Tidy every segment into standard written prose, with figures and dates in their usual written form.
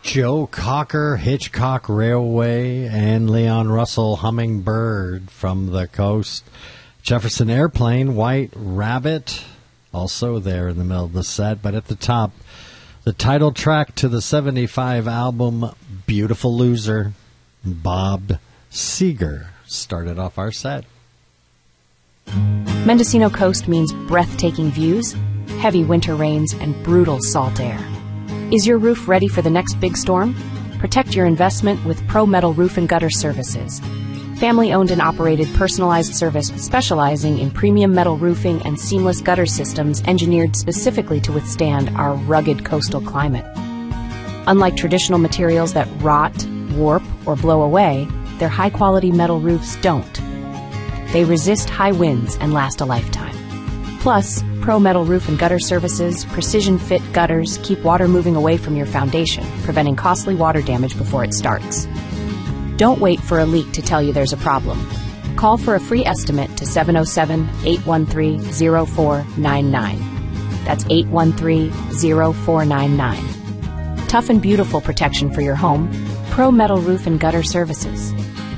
Joe Cocker, Hitchcock Railway, and Leon Russell, Hummingbird from the Coast. Jefferson Airplane, White Rabbit, also there in the middle of the set. But at the top, the title track to the 75 album, Beautiful Loser, Bob Seger, started off our set. Mendocino Coast means breathtaking views, heavy winter rains, and brutal salt air. Is your roof ready for the next big storm? Protect your investment with Pro Metal Roof and Gutter Services. Family-owned and operated personalized service specializing in premium metal roofing and seamless gutter systems engineered specifically to withstand our rugged coastal climate. Unlike traditional materials that rot, warp, or blow away, their high-quality metal roofs don't. They resist high winds and last a lifetime. Plus, Pro Metal Roof and Gutter Services precision-fit gutters keep water moving away from your foundation, preventing costly water damage before it starts. Don't wait for a leak to tell you there's a problem. Call for a free estimate to 707-813-0499. That's 813-0499. Tough and beautiful protection for your home. Pro Metal Roof and Gutter Services.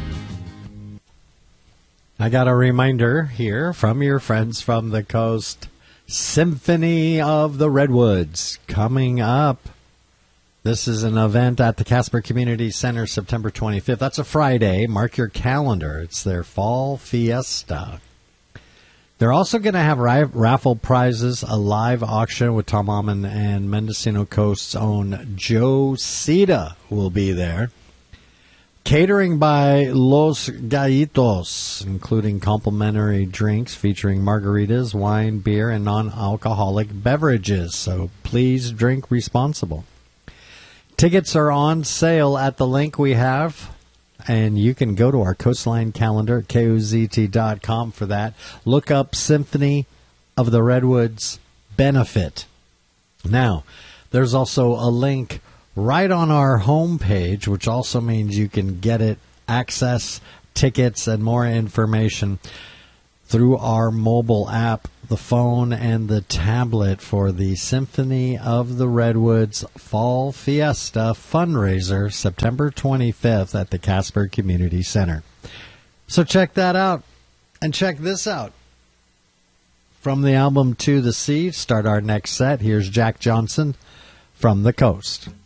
I got a reminder here from your friends from the coast. Symphony of the Redwoods coming up. This is an event at the Casper Community Center, September 25th. That's a Friday. Mark your calendar. It's their fall fiesta. They're also going to have raffle prizes, a live auction with Tom Alman, and Mendocino Coast's own Joe Cita will be there. Catering by Los Gallitos, including complimentary drinks featuring margaritas, wine, beer, and non-alcoholic beverages. So please drink responsible. Tickets are on sale at the link we have, and you can go to our Coastline calendar at KOZT.com for that. Look up Symphony of the Redwoods Benefit. Now, there's also a link right on our homepage, which also means you can get it, access tickets, and more information through our mobile app, the phone, and the tablet for the Symphony of the Redwoods Fall Fiesta fundraiser, September 25th at the Casper Community Center. So check that out, and check this out. From the album To the Sea, start our next set. Here's Jack Johnson from the Coast.